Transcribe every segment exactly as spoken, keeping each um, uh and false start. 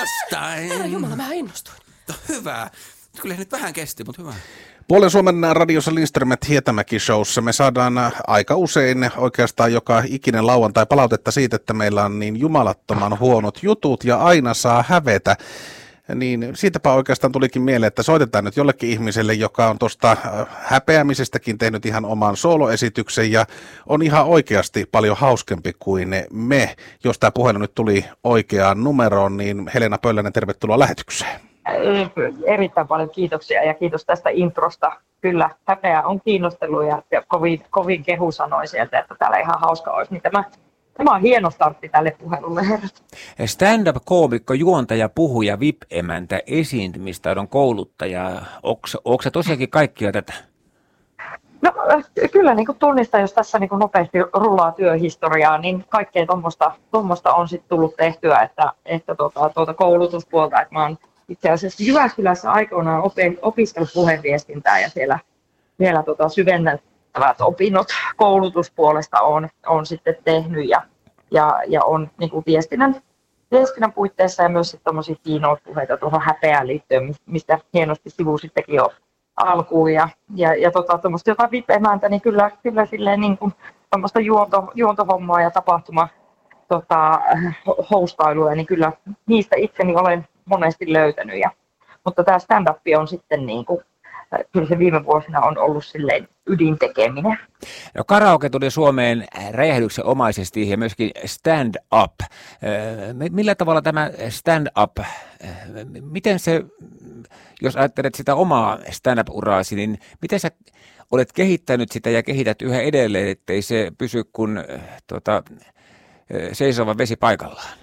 vastaan. Herra Jumala, mä innostuin. No, hyvä. Kyllä nyt vähän kesti, mutta hyvä. Puolen Suomen radiossa Lindströmet Hietamäki-showssa me saadaan aika usein oikeastaan joka ikinen lauantai palautetta siitä, että meillä on niin jumalattoman huonot jutut ja aina saa hävetä. Niin siitäpä oikeastaan tulikin mieleen, että soitetaan nyt jollekin ihmiselle, joka on tuosta häpeämisestäkin tehnyt ihan oman sooloesityksen ja on ihan oikeasti paljon hauskempi kuin me. Jos tämä puhelu nyt tuli oikeaan numeroon, niin Helena Pöllänen, tervetuloa lähetykseen. Erittäin paljon kiitoksia ja kiitos tästä introsta. Kyllä, häpeä on kiinnostellut ja, ja kovin, kovin kehu sanoi sieltä, että täällä ihan hauska olisi. Niin tämä, tämä on hieno startti tälle puhelulle, herrat. Stand-up-koomikko, juontaja, puhuja, V I P-emäntä, esiintymistaidon kouluttaja. Onko se tosiaankin kaikkia tätä? No kyllä niin kuin tunnistan, jos tässä niin kuin nopeasti rullaa työhistoriaa, niin kaikkea tuommoista on sitten tullut tehtyä, että, että tuota, tuota koulutuspuolta, että mä oon itse asiassa Jyväskylässä aikoinaan opiskellut puheenviestintää ja siellä, siellä tota syvennettävät opinnot koulutuspuolesta on, on sitten tehnyt ja, ja, ja on niin kuin viestinnän, viestinnän puitteissa ja myös sitten tuommoisia keynote-puheita tuohon häpeään liittyen, mistä hienosti sivusittekin jo alkuun ja, ja, ja tota, tuommoista jotain V I P-emäntä, niin kyllä, kyllä silleen niin kuin tuommoista juonto, juontohommaa ja tapahtuma tota, hostailua, niin kyllä niistä itseni olen monesti löytänyt. Ja, mutta tämä stand-up on sitten niin kuin, kyllä se viime vuosina on ollut silleen ydintekeminen. No, karaoke tuli Suomeen räjähdyksen omaisesti ja myöskin stand-up. Millä tavalla tämä stand-up, miten se, jos ajattelet sitä omaa stand-up-uraasi, niin miten sä olet kehittänyt sitä ja kehität yhä edelleen, ettei se pysy kuin tuota, seisova vesi paikallaan?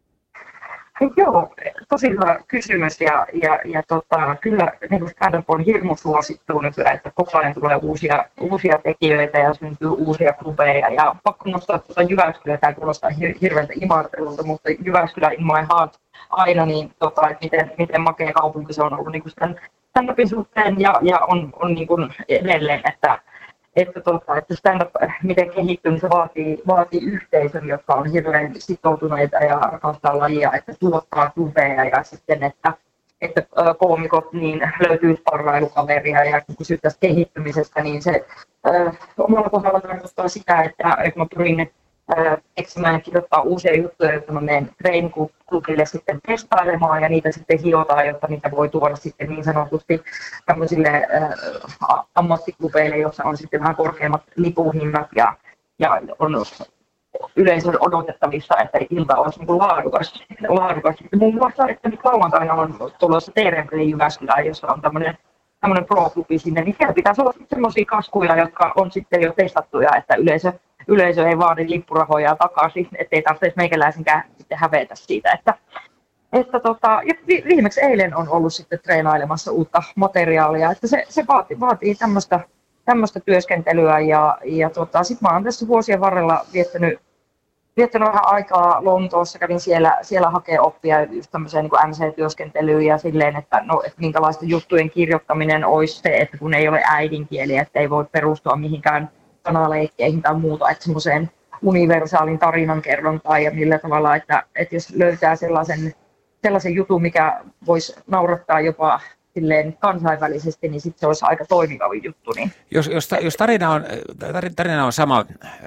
Joo, tosi hyvä kysymys ja, ja, ja tota, kyllä niin stand-up on hirmu suosittu nykyään, että koko ajan tulee uusia, uusia tekijöitä ja syntyy uusia klubeja ja pakko nostaa tuota Jyväskylää, tämä kuulostaa hir- hirveältä imartelulta, mutta Jyväskylä in my heart aina, niin tota, että miten, miten makea kaupunki se on ollut niin tämän stand-upin suhteen ja, ja on, on niin kuin edelleen, että Että, tota, että stand-up, miten kehittyy, niin se vaatii, vaatii yhteisön, jotka on hirveän sitoutuneita ja rakastaa lajia, että tuottaa klubeja ja sitten, että, että koomikot niin löytyy parailukaveria ja kun kysyttäisiin kehittymisestä, niin se äh, omalla kohdalla tarkoittaa sitä, että, että mä pyrin äh, eksimään ja kirjoittaa uusia juttuja, jotta mä menen treeniklubille sitten testailemaan ja niitä sitten hiotaan, jotta niitä voi tuoda sitten niin sanotusti tämmöisille äh, ammattiklubeille, jossa on sitten vähän korkeammat lipuhinnat ja, ja on yleisön odotettavissa, että ilta olisi niin kuin laadukas. laadukas. Muun muassa, että nyt lauantaina on tulossa T R P Jyväskylään, jossa on tämmöinen tämmöinen pro-klubi sinne, niin siellä pitäisi olla semmoisia kaskuja, jotka on sitten jo testattuja, että yleisö, yleisö ei vaadi lippurahoja takaisin, ettei tarvitse meikäläisenkään sitten hävetä siitä. Että, että tota, ja viimeksi eilen on ollut sitten treenailemassa uutta materiaalia, että se, se vaatii, vaatii tämmöistä, tämmöistä työskentelyä ja, ja tota, sitten mä oon tässä vuosien varrella viettänyt Viettänyt vähän aikaa Lontoossa, kävin siellä, siellä hakea oppia just tämmöiseen niin M C-työskentelyyn ja silleen, että, no, että minkälaista juttujen kirjoittaminen olisi se, että kun ei ole äidinkieli, että ei voi perustua mihinkään sanaleikkeihin tai muuta, että semmoiseen universaalin tarinankerrontaan ja millä tavalla, että, että jos löytää sellaisen, sellaisen jutun, mikä voisi naurattaa jopa silleen kansainvälisesti, niin sitten se olisi aika toimiva juttu. Niin. Jos, jos, jos tarina, on, tarina on sama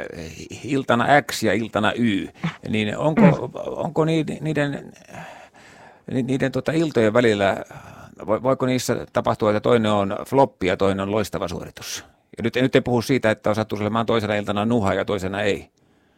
iltana X ja iltana Y, niin onko, onko niiden, niiden, niiden tuota iltojen välillä, voiko niissä tapahtua, että toinen on floppi ja toinen on loistava suoritus? Ja nyt, nyt en puhu siitä, että on sattu olemaan toisena iltana nuha ja toisena ei.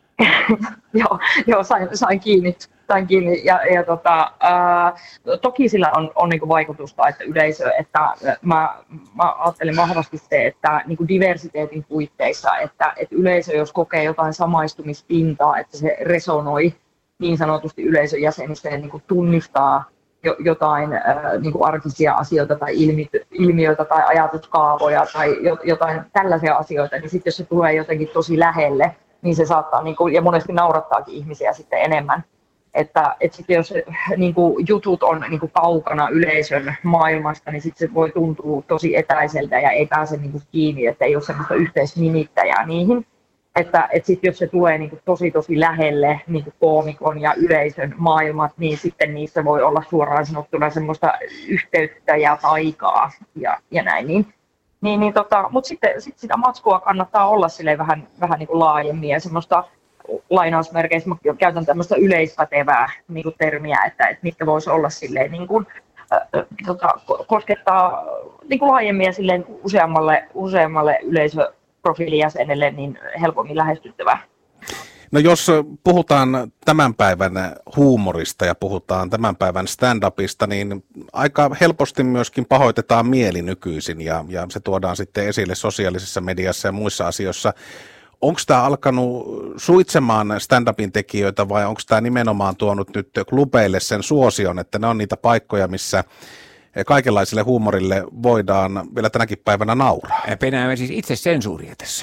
joo, joo sain, sain kiinni. Sain kiinni. Ja, ja tota, ää, toki sillä on, on niinku vaikutusta, että yleisö, että mä, mä ajattelen vahvasti se, että niinku diversiteetin puitteissa, että, että yleisö, jos kokee jotain samaistumispintaa, että se resonoi niin sanotusti yleisön jäsenistöön, niinku tunnistaa jo, jotain ää, niinku arkisia asioita tai ilmi, ilmiöitä tai ajatuskaavoja tai jotain tällaisia asioita, niin sitten jos se tulee jotenkin tosi lähelle, niin se saattaa, niinku, ja monesti naurattaakin ihmisiä sitten enemmän. Että, että sit jos niin kuin jutut on niin kuin kaukana yleisön maailmasta, niin sit se voi tuntua tosi etäiseltä ja ei pääse niin kuin kiinni, että ei ole semmoista yhteisnimittäjää niihin. että, että sit jos se tulee niin kuin tosi tosi lähelle niin kuin koomikon ja yleisön maailmat, niin sitten niissä voi olla suoraan sanottuna semmoista yhteyttä ja taikaa ja, ja näin. Niin, niin, niin tota, mutta sitten sit sitä matskua kannattaa olla silleen vähän, vähän niin kuin laajemmin ja semmoista lainausmerkeissä, mä käytän tämmöistä yleispätevää niin kuin termiä, että, että mitkä voisi olla silleen niin kuin, äh, tota, koskettaa niin kuin laajemmin ja silleen useammalle, useammalle yleisöprofiilin jäsenelle niin helpommin lähestyttävää. No jos puhutaan tämän päivän huumorista ja puhutaan tämän päivän stand-upista, niin aika helposti myöskin pahoitetaan mieli nykyisin ja, ja se tuodaan sitten esille sosiaalisessa mediassa ja muissa asioissa. Onko tämä alkanut suitsemaan stand-upin tekijöitä vai onko tämä nimenomaan tuonut nyt klubeille sen suosion, että ne on niitä paikkoja, missä kaikenlaiselle huumorille voidaan vielä tänäkin päivänä nauraa? Penäämme siis itse sensuuria tässä.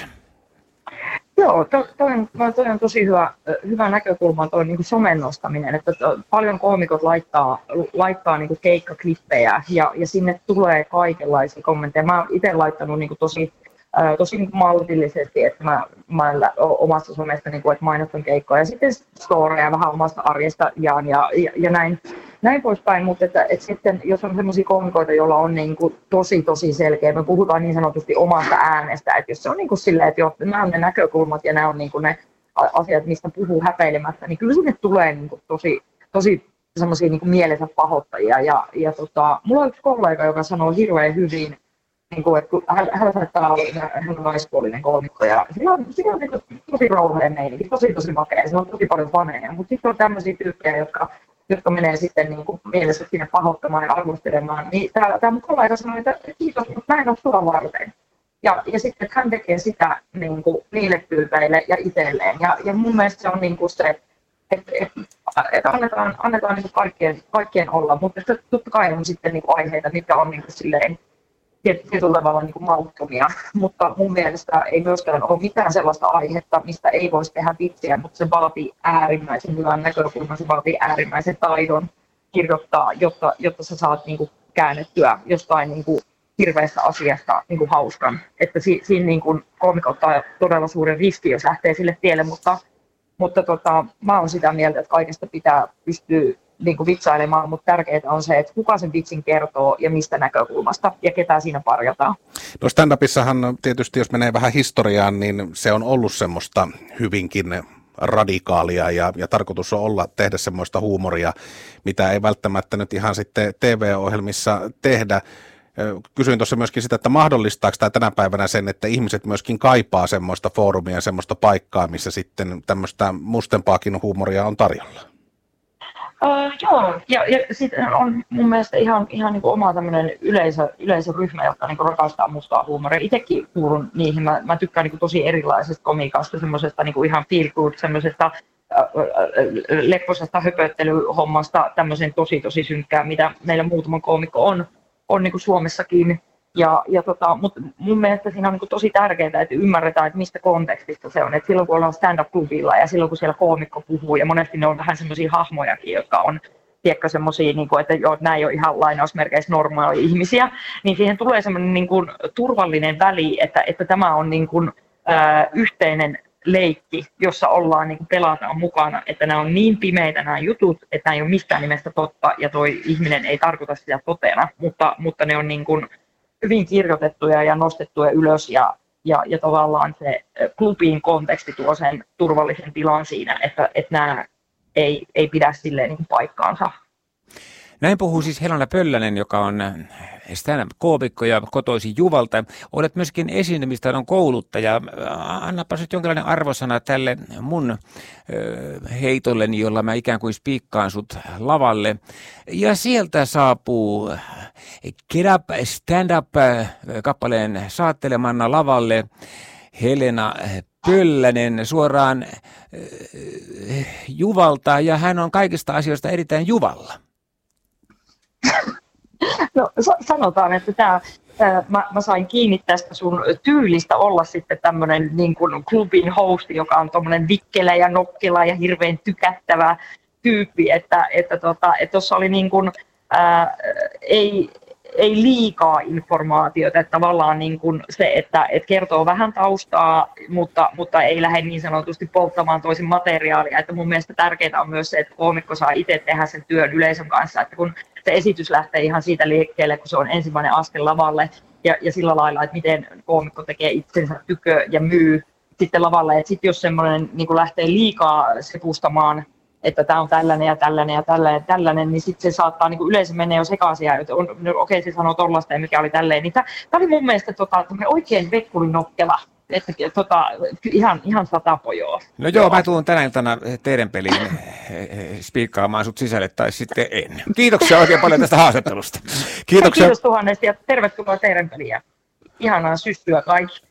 Joo, toi, toi, on, toi on tosi hyvä, hyvä näkökulma, toi niin kuin somen nostaminen, että to, paljon koomikot laittaa, laittaa niin kuin keikkaklippejä ja, ja sinne tulee kaikenlaisia kommentteja. Mä oon itse laittanut niin kuin tosi, äh, tosi niin kuin maltillisesti, että mä, mä omasta somesta niin kuin, että mainostan keikkoja ja sitten storeja vähän omasta arjesta jaan ja, ja, ja näin. Näin poispäin, mutta että, että sitten jos on sellaisia koomikoita, joilla on niin kuin tosi tosi selkeä, me puhutaan niin sanotusti omasta äänestä, että jos se on niin kuin silleen, että jo, nämä on ne näkökulmat ja nämä on niin kuin ne asiat, mistä puhuu häpeilemättä, niin kyllä sinne tulee niin kuin tosi, tosi semmoisia niin kuin mielensä pahoittajia. Ja, ja tota, mulla on yksi kollega, joka sanoo hirveän hyvin, niin kuin, että hän, hän saattaa olla hän on naispuolinen koomikko ja sillä on, sillä on niin kuin tosi rauhallinen meininki, tosi tosi makea, sillä on tosi paljon faneja, mutta sitten on tämmöisiä tyyppejä, jotka jotka menee sitten niin kuin mielessä sinne pahoittamaan ja arvostelemaan, niin tämä mun kollega sanoi, että kiitos, mutta mä en ole sua varten. Ja, ja sitten hän tekee sitä niin kuin niille tyypeille ja itselleen. Ja, ja mun mielestä se on niin kuin se, että et, et annetaan, annetaan niin kuin kaikkien, kaikkien olla, mutta totta kai on sitten niin kuin aiheita, mitkä on niin kuin silleen tietyllä tavalla niin kuin mauttomia, mutta mun mielestä ei myöskään ole mitään sellaista aihetta, mistä ei voisi tehdä vitsiä, mutta se vaatii äärimmäisen hyvän näkökulman, se vaatii äärimmäisen taidon kirjoittaa, jotta, jotta sä saat niin kuin käännettyä jostain niin kuin hirveästä asiasta niin kuin hauskan. Että si, siinä niin kuin koomikko ottaa todella suuren riski, jos lähtee sille tielle, mutta, mutta tota, mä oon sitä mieltä, että kaikesta pitää pystyä niin kuin vitsailemaan, mutta tärkeää on se, että kuka sen vitsin kertoo ja mistä näkökulmasta ja ketä siinä parjataan. No stand-upissahan tietysti, jos menee vähän historiaan, niin se on ollut semmoista hyvinkin radikaalia ja, ja tarkoitus on olla tehdä semmoista huumoria, mitä ei välttämättä nyt ihan sitten T V-ohjelmissa tehdä. Kysyin tuossa myöskin sitä, että mahdollistaako tämä tänä päivänä sen, että ihmiset myöskin kaipaa semmoista foorumia, semmoista paikkaa, missä sitten tämmöistä mustempaakin huumoria on tarjolla? Uh, joo, ja, ja sitten on mun mielestä ihan, ihan niin kuin oma tämmöinen yleisö, yleisöryhmä, joka niin kuin rakastaa mustaa huumoria. Itsekin kuulun niihin, mä, mä tykkään niin kuin tosi erilaisesta komiikasta, semmoisesta niin kuin ihan feel good, semmoisesta äh, äh, lepposesta höpöttelyhommasta, tämmöisen tosi tosi synkkää, mitä meillä muutama koomikko on, on niin kuin Suomessakin. Ja, ja tota, mutta mun mielestä siinä on niin kuin tosi tärkeää, että ymmärretään, että mistä kontekstista se on. Et silloin kun ollaan stand-up-klubilla ja silloin kun siellä koomikko puhuu, ja monesti ne on vähän semmoisia hahmojakin, jotka on tiedätkö, semmoisia, niin kuin, että joo, nämä ei ole ihan lainausmerkeissä normaaleja ihmisiä, niin siihen tulee semmoinen niin kuin turvallinen väli, että, että tämä on niin kuin, ää, yhteinen leikki, jossa ollaan niin kuin pelataan mukana, että nämä on niin pimeitä nämä jutut, että nämä ei ole mistään nimestä totta, ja toi ihminen ei tarkoita sitä totena, mutta, mutta ne on niin kuin hyvin kirjoitettuja ja nostettuja ylös ja, ja, ja tavallaan se klubin konteksti tuo sen turvallisen tilan siinä, että, että nämä ei, ei pidä silleen niin paikkaansa. Näin puhuu siis Helena Pöllänen, joka on stand-up-koomikko ja kotoisin Juvalta. Olet myöskin esiintymistaidon kouluttaja. Annapa nyt jonkinlainen arvosana tälle mun heitolleni, jolla mä ikään kuin spiikkaan sut lavalle. Ja sieltä saapuu Get Up Stand Up-kappaleen saattelemana lavalle Helena Pöllänen suoraan Juvalta, ja hän on kaikista asioista erittäin Juvalla. No sanotaan, että tämä, mä, mä sain kiinni tästä sun tyylistä olla sitten tämmöinen niin kuin klubin hosti, joka on tommoinen vikkelä ja nokkela ja hirveän tykättävä tyyppi, että että tota, että tuossa oli niin kuin, ää, ei ei liikaa informaatiota, että tavallaan niin kuin se, että, että kertoo vähän taustaa, mutta, mutta ei lähde niin sanotusti polttamaan toisin materiaalia. Että mun mielestä tärkeää on myös se, että koomikko saa itse tehdä sen työn yleisön kanssa, että kun se esitys lähtee ihan siitä liikkeelle, kun se on ensimmäinen askel lavalle ja, ja sillä lailla, että miten koomikko tekee itsensä tykö ja myy sitten lavalle. Että sitten jos semmoinen niin kuin lähtee liikaa sepustamaan, että tämä on tällainen ja tällainen ja tällainen ja tällainen, niin sitten se saattaa niin kuin yleensä mennä jo sekaisin, että on, no, okei, se sanoo tollaista ja mikä oli tälleen. Niin tämä oli mun mielestä tota, oikein vekkulinokkela, että tota, ihan, ihan satapojoa. No joo, joo, mä tuun tänä iltana teidän peliin spiikkaamaan sut sisälle tai sitten en. Kiitoksia oikein paljon tästä haastattelusta. Kiitoksia. Kiitos tuhannesti ja tervetuloa teidän peliin. Ihanaa syssyä kaikille.